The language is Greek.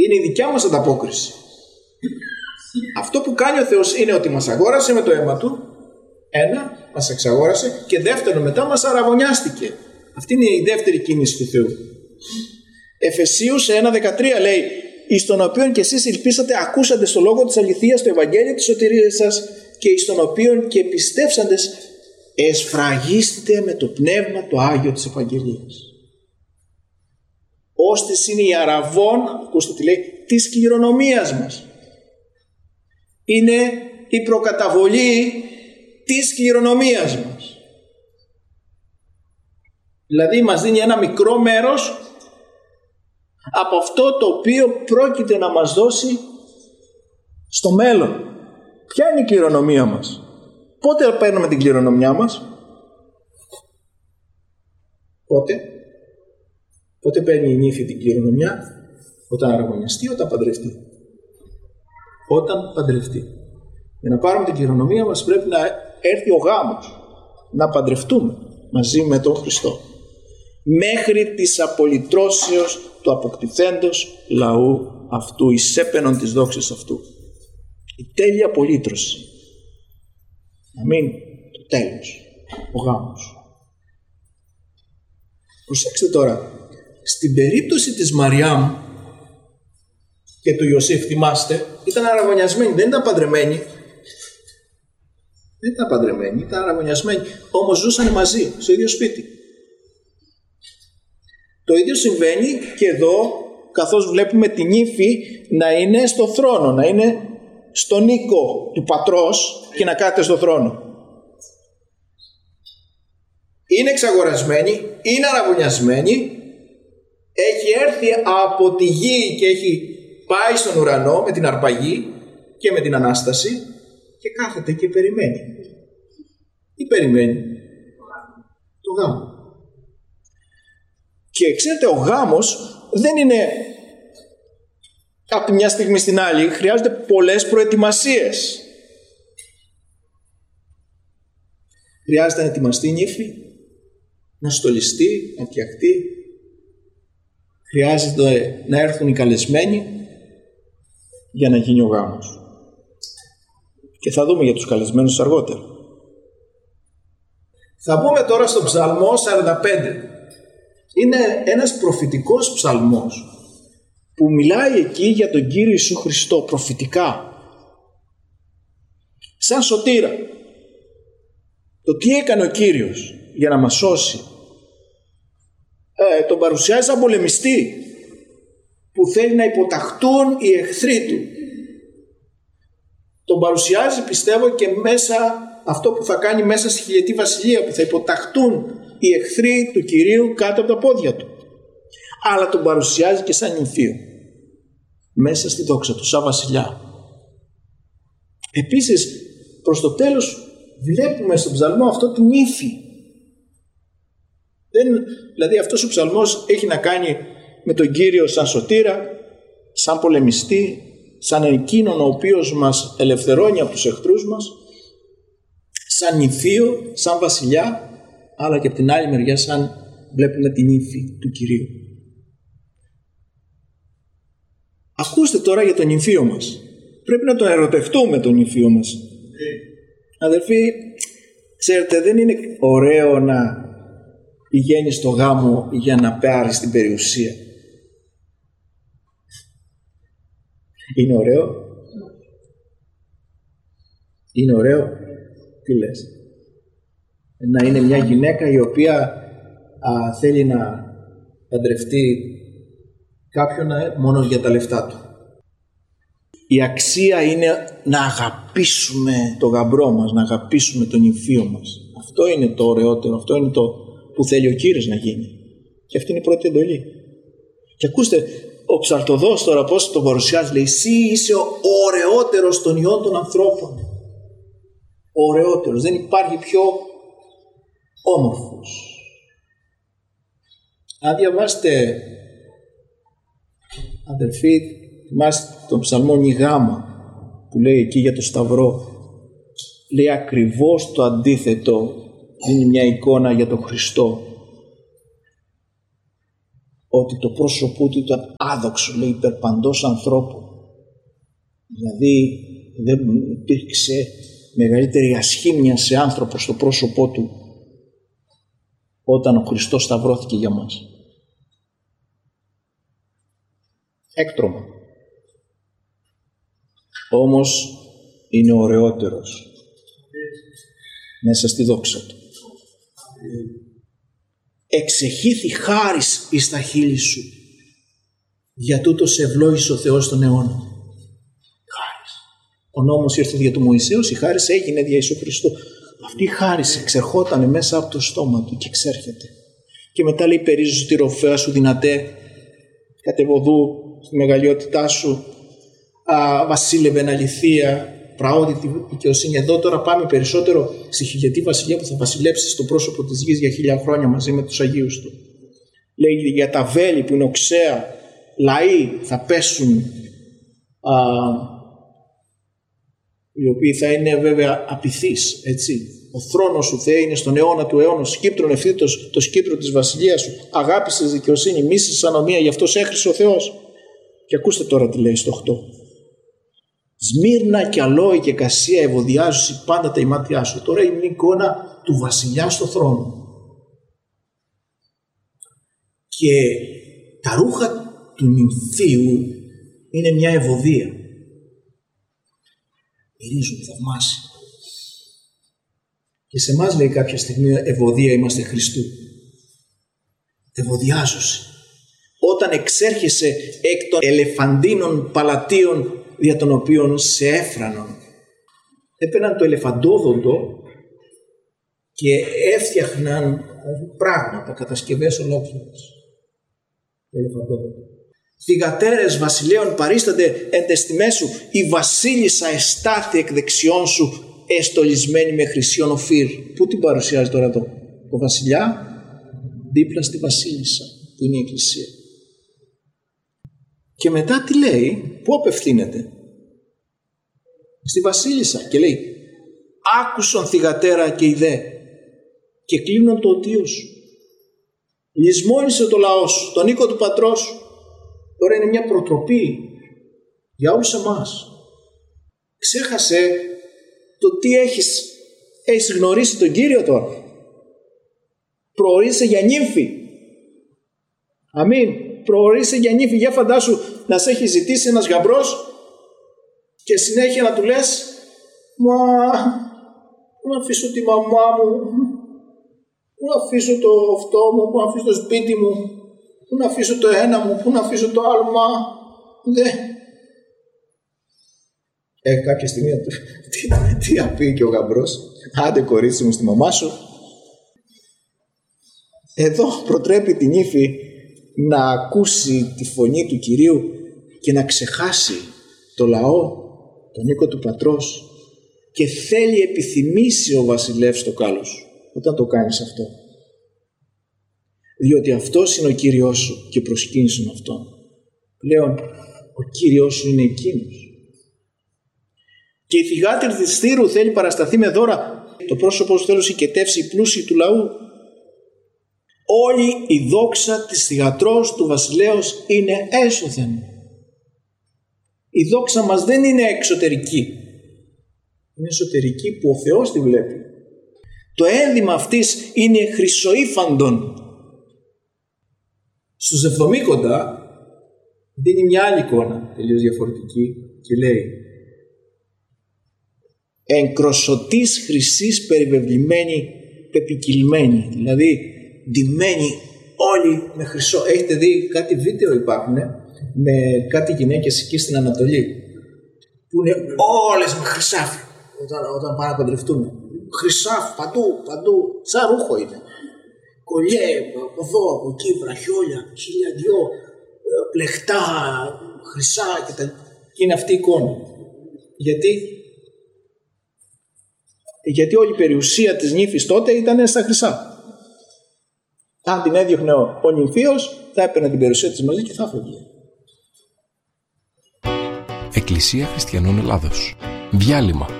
Είναι η δικιά μας ανταπόκριση. Αυτό που κάνει ο Θεός είναι ότι μας αγόρασε με το αίμα Του, ένα, μας εξαγόρασε, και δεύτερο, μετά μας αραβωνιάστηκε. Αυτή είναι η δεύτερη κίνηση του Θεού. Εφεσίους 1:13 λέει: εις τον οποίον και εσείς ελπίσατε, ακούσατε στο λόγο της αληθείας, το Ευαγγέλιο της σωτηρίας σας, και εις τον οποίον και πιστεύσαντες εσφραγίστητε με το Πνεύμα το Άγιο της Ευαγγελίας. Ώστις είναι η αραβών, ακούστε τι λέει, της κληρονομίας μας. Είναι η προκαταβολή της κληρονομίας μας. Δηλαδή μας δίνει ένα μικρό μέρος από αυτό το οποίο πρόκειται να μας δώσει στο μέλλον. Ποια είναι η κληρονομία μας? Πότε παίρνουμε την κληρονομιά μας? Πότε παίρνει η νύφη την κληρονομιά? Όταν αραβωνιαστεί, όταν παντρευτεί. Όταν παντρευτεί. Για να πάρουμε την κληρονομία μας πρέπει να έρθει ο γάμος. Να παντρευτούμε μαζί με τον Χριστό. Μέχρι της απολυτρώσεως του αποκτηθέντος λαού αυτού, εις έπαινον της δόξης αυτού. Η τέλεια απολύτρωση. Αμήν. Το τέλος. Ο γάμος. Προσέξτε τώρα. Στην περίπτωση της Μαριάμ και του Ιωσήφ, θυμάστε, ήταν αραβωνιασμένοι, δεν ήταν παντρεμένοι. Δεν ήταν παντρεμένοι, ήταν αραβωνιασμένοι. Όμως ζούσαν μαζί, στο ίδιο σπίτι. Το ίδιο συμβαίνει και εδώ, καθώς βλέπουμε την ύφη να είναι στο θρόνο, να είναι στον οίκο του πατρός και να κάθεται στο θρόνο. Είναι εξαγορασμένη, είναι αραβωνιασμένη, έχει έρθει από τη γη και έχει πάει στον ουρανό με την αρπαγή και με την Ανάσταση και κάθεται και περιμένει. Τι περιμένει? Το γάμο. Και ξέρετε, ο γάμος δεν είναι από τη μια στιγμή στην άλλη, χρειάζονται πολλές προετοιμασίες. Χρειάζεται να ετοιμαστεί η νύφη, να στολιστεί, να φτιαχτεί. Χρειάζεται να έρθουν οι καλεσμένοι για να γίνει ο γάμος. Και θα δούμε για τους καλεσμένους αργότερα. Θα μπούμε τώρα στο Ψαλμό 45. Είναι ένας προφητικός ψαλμός που μιλάει εκεί για τον Κύριο Ιησού Χριστό προφητικά. Σαν σωτήρα. Το τι έκανε ο Κύριος για να μας σώσει. Τον παρουσιάζει σαν πολεμιστή που θέλει να υποταχτούν οι εχθροί του. Τον παρουσιάζει, πιστεύω, και μέσα αυτό που θα κάνει μέσα στη χιλιετή βασιλεία, που θα υποταχτούν οι εχθροί του Κυρίου κάτω από τα πόδια του. Αλλά τον παρουσιάζει και σαν νυμφίο μέσα στη δόξα του, σαν βασιλιά. Επίσης, προς το τέλος βλέπουμε στον ψαλμό αυτό την ύφη. Δηλαδή αυτός ο ψαλμός έχει να κάνει με τον Κύριο σαν σωτήρα, σαν πολεμιστή, σαν εκείνον ο οποίος μας ελευθερώνει από τους εχθρούς μας, σαν νυμφίο, σαν βασιλιά, αλλά και από την άλλη μεριά σαν βλέπουμε την ύφη του Κυρίου. Ακούστε τώρα για τον νυμφίο μας. Πρέπει να τον ερωτευτούμε τον νυμφίο μας. Αδελφοί, ξέρετε, δεν είναι ωραίο να πηγαίνεις στο γάμο για να πάρεις την περιουσία. Είναι ωραίο? Είναι ωραίο? Τι λες? Να είναι μια γυναίκα η οποία θέλει να παντρευτεί κάποιον μόνο για τα λεφτά του. Η αξία είναι να αγαπήσουμε το γαμπρό μας, να αγαπήσουμε τον νυμφίο μας. Αυτό είναι το ωραιότερο, αυτό είναι το που θέλει ο Κύριος να γίνει. Και αυτή είναι η πρώτη εντολή. Και ακούστε, ο ψαλτοδός τώρα πώς το παρουσιάζει, λέει: εσύ είσαι ο ωραιότερος των ιών των ανθρώπων. Ο ωραιότερος, δεν υπάρχει πιο όμορφος. Αν διαβάσετε, αδελφοί, θυμάστε τον ψαλμό Νιγάμα που λέει εκεί για το Σταυρό, λέει ακριβώς το αντίθετο, είναι μια εικόνα για τον Χριστό. ότι το πρόσωπό του ήταν άδοξο, λέει, υπερπαντός ανθρώπου. Δηλαδή δεν υπήρξε μεγαλύτερη ασχήμια σε άνθρωπο στο πρόσωπό του όταν ο Χριστός σταυρώθηκε για μας. Έκτρωμα. Όμως είναι ωραιότερος μέσα στη δόξα του. Εξεχήθη χάρις εις τα χείλη σου, για τούτο σε ευλόγησε ο Θεός τον αιώνα. Χάρις. Ο νόμος ήρθε δια του Μωυσέως, η χάρις έγινε δια Ιησού Χριστού. Αυτή η χάρις εξερχόταν μέσα από το στόμα του και εξέρχεται. Και μετά λέει, περίζωσου τη ροφέα σου δυνατέ, κατεβοδού στη μεγαλειότητά σου, βασίλευεν αληθεία, πραότητη δικαιοσύνη. Εδώ τώρα πάμε περισσότερο στη χιλιετή βασιλεία που θα βασιλέψει στο πρόσωπο της γης για 1000 χρόνια μαζί με τους Αγίους του. Λέει για τα βέλη που είναι οξέα, λαοί θα πέσουν, οι οποίοι θα είναι βέβαια απειθείς, έτσι. Ο θρόνος σου, Θεέ, είναι στον αιώνα του αιώνος. Σκύπτρον ευθύτως το σκύπτρο της βασιλείας σου. Αγάπησες δικαιοσύνη, μίσησες ανομία, γι' αυτό σε έχρισε ο Θεός. Και ακούστε τώρα τι λέει στο 8. Σμύρνα και αλόη και κασία ευωδιάζουσι πάντα τα ημάτια σου. Τώρα είναι η εικόνα του βασιλιά στο θρόνο. Και τα ρούχα του νυμφίου είναι μια ευωδία. Μυρίζουν θαυμάσια. Και σε εμάς λέει κάποια στιγμή ευωδία είμαστε Χριστού. Ευωδιάζουσι. Όταν εξέρχεσαι εκ των ελεφαντίνων παλατίων δια των οποίων σε έφρανον. Έπαιρναν το ελεφαντόδοντο και έφτιαχναν πράγματα, κατασκευές ολόκληρες. Το ελεφαντόδοντο. Θυγατέρες βασιλέων παρίστανται εν τεστιμέ σου, η βασίλισσα εστάθη εκ δεξιών σου, εστολισμένη με χρυσιόν οφύρ. Πού την παρουσιάζει τώρα το βασιλιά? Δίπλα στη βασίλισσα που είναι η Εκκλησία. Και μετά τι λέει? Πού απευθύνεται? Στη βασίλισσα και λέει, άκουσον θυγατέρα και ιδέ και κλείνουν το οτίο σου. Λυσμόνισε το λαό σου, τον οίκο του πατρός σου. Τώρα είναι μια προτροπή για όλους εμάς. Ξέχασε το τι έχεις γνωρίσει τον Κύριο τώρα. Προορίσαι για νύμφη. Αμήν. Προορίσαι για νύφη. Για φαντάσου να σε έχει ζητήσει ένας γαμπρός και συνέχεια να του λες, μα πού να αφήσω τη μαμά μου, πού να αφήσω το αυτό μου, πού να αφήσω το σπίτι μου, πού να αφήσω το ένα μου, πού να αφήσω το άλλο, μα δεν. Κάποια στιγμή τι θα πει και ο γαμπρός? Άντε κορίτσι μου στη μαμά σου. Εδώ προτρέπει την νύφη να ακούσει τη φωνή του Κυρίου και να ξεχάσει το λαό, τον οίκο του πατρός, και θέλει επιθυμήσει ο βασιλεύς το κάλος όταν το κάνεις αυτό, διότι αυτός είναι ο Κύριος σου και προσκύνησον αυτόν. Πλέον ο Κύριος σου είναι εκείνος. Και η θυγάτηρ της θύρου θέλει παρασταθεί με δώρα, το πρόσωπο σου θέλει συγκετεύσει η πλούσιοι του λαού. Όλη η δόξα της θυγατρός του βασιλέως είναι έσωθεν. Η δόξα μας δεν είναι εξωτερική, είναι εσωτερική που ο Θεός τη βλέπει. Το ένδυμα αυτής είναι χρυσοήφαντον. Στους Εβδομήκοντα δίνει μια άλλη εικόνα τελείως διαφορετική και λέει, εν κροσωτής χρυσής περιβεβλημένη πεπικυλμένη, δηλαδή ντυμένοι όλοι με χρυσό. Έχετε δει κάτι βίντεο υπάρχουν με κάτι γυναίκες εκεί στην Ανατολή που είναι όλες με χρυσάφι όταν πάνε να παντρευτούν. Χρυσάφι παντού, σαν ρούχο είναι. Κολλιέ από εδώ, από εκεί, βραχιόλια, χιλιαδιό, πλεχτά, χρυσά και είναι αυτή η εικόνα. Γιατί όλη η περιουσία της νύφης τότε ήταν στα χρυσά. Αν την έδιωχνε ο νυμφίος, θα έπαιρνε την περιουσία της μαζί και θα έφευγε. Εκκλησία Χριστιανών Ελλάδος. Διάλειμμα.